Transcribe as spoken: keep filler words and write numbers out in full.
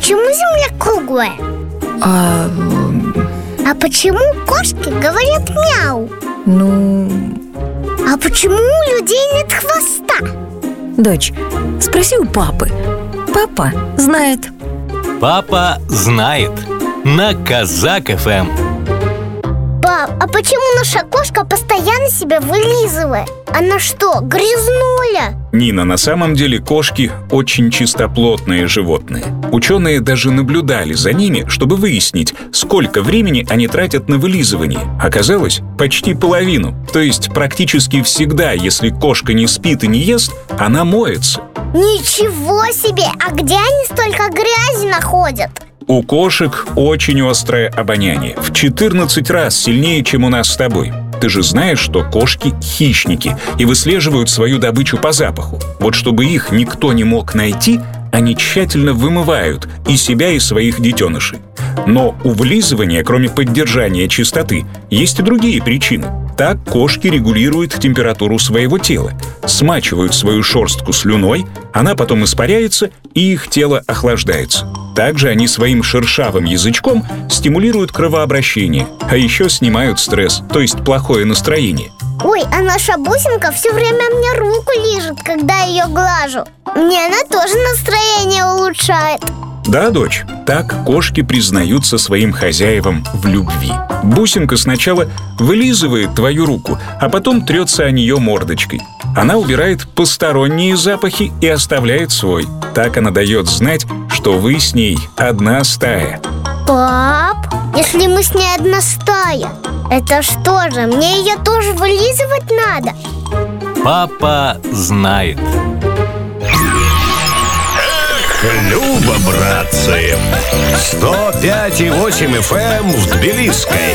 почему Земля круглая? А... А почему кошки говорят мяу? Ну... А почему у людей нет хвоста? Дочь, спроси у папы. Папа знает. Папа знает. На Казак эф эм. Пап, а почему наша кошка постоянно себя вылизывает? Она что, грязнуля? Нина, на самом деле кошки очень чистоплотные животные. Ученые даже наблюдали за ними, чтобы выяснить, сколько времени они тратят на вылизывание. Оказалось, почти половину. То есть практически всегда, если кошка не спит и не ест, она моется. Ничего себе! А где они столько грязи находят? У кошек очень острое обоняние. В четырнадцать раз сильнее, чем у нас с тобой. Ты же знаешь, что кошки – хищники и выслеживают свою добычу по запаху. Вот чтобы их никто не мог найти, они тщательно вымывают и себя, и своих детенышей. Но у вылизывания, кроме поддержания чистоты, есть и другие причины. Так кошки регулируют температуру своего тела, смачивают свою шерстку слюной, она потом испаряется, и их тело охлаждается. Также они своим шершавым язычком стимулируют кровообращение, а еще снимают стресс, то есть плохое настроение. Ой, а наша бусинка все время мне руку лижет, когда ее глажу. Мне она тоже настроение улучшает. Да, дочь, так кошки признаются своим хозяевам в любви. Бусинка сначала вылизывает твою руку, а потом трется о нее мордочкой. Она убирает посторонние запахи и оставляет свой. Так она дает знать, что вы с ней одна стая. Пап, если мы с ней одна стая, это что же, мне ее тоже вылизывать надо? Папа знает. Люба, братцы, сто пять и восемь эф эм в Тбилисской.